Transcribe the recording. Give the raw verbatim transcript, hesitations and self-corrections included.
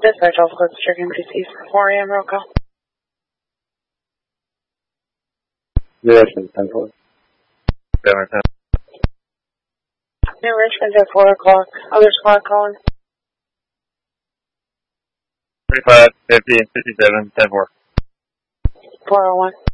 Dispatch Alpha Coast Strict M P Cs. four A M roll call. New Richmond, ten four. seven ten. New Richmond at four o'clock. Other squad calling. thirty-five, fifty, fifty-seven, ten four. four oh one.